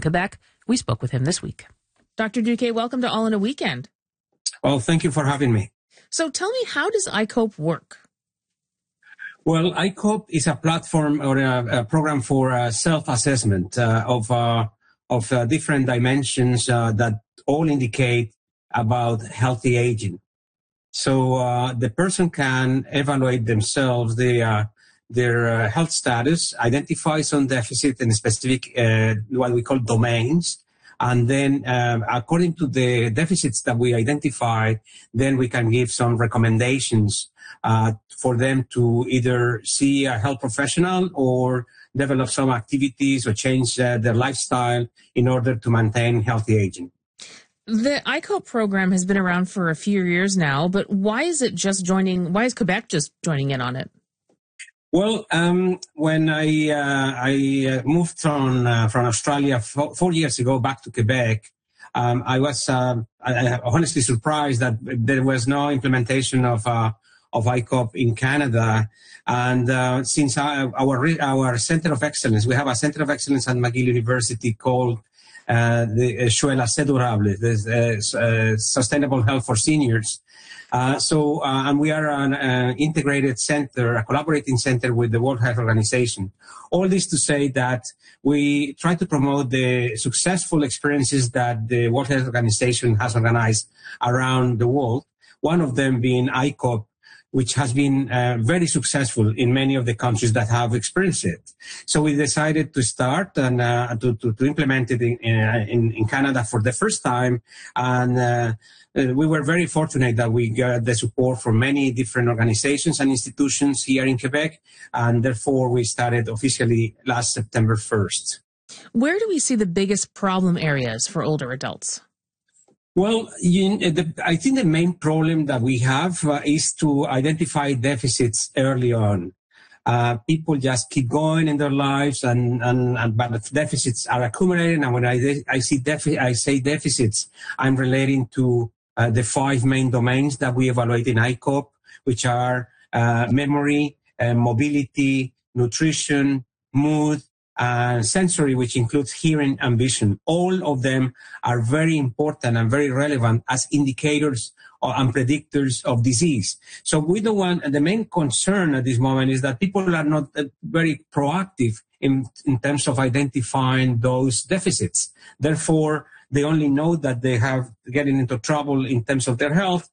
Quebec. We spoke with him this week. Dr. Duque, welcome to All in a Weekend. Well, thank you for having me. So tell me, how does ICOPE work? Well, ICOPE is a platform or a program for self-assessment of different dimensions that all indicate about healthy aging. So the person can evaluate themselves, their health status, identify some deficit in specific what we call domains, and then according to the deficits that we identify, then we can give some recommendations for them to either see a health professional or develop some activities or change their lifestyle in order to maintain healthy aging. The ICOPE program has been around for a few years now, but why is Quebec just joining in on it? Well, when I moved from Australia 4 years ago back to Quebec, I was honestly surprised that there was no implementation of ICOPE in Canada. And since our Center of Excellence, we have a Center of Excellence at McGill University called the Escuela C Durable, the Sustainable Health for Seniors. And we are an integrated center, a collaborating center with the World Health Organization. All this to say that we try to promote the successful experiences that the World Health Organization has organized around the world, one of them being ICOPE, which has been very successful in many of the countries that have experienced it. So we decided to start and to implement it in Canada for the first time. And we were very fortunate that we got the support from many different organizations and institutions here in Quebec. And therefore, we started officially last September 1st. Where do we see the biggest problem areas for older adults? Well, I think the main problem that we have is to identify deficits early on. People just keep going in their lives, but deficits are accumulating. And when I say deficits, I'm relating to the 5 main domains that we evaluate in ICOPE, which are memory, mobility, nutrition, mood, sensory, which includes hearing and vision. All of them are very important and very relevant as indicators and predictors of disease. So we don't want, the main concern at this moment is that people are not very proactive in terms of identifying those deficits. Therefore, they only know that they have getting into trouble in terms of their health,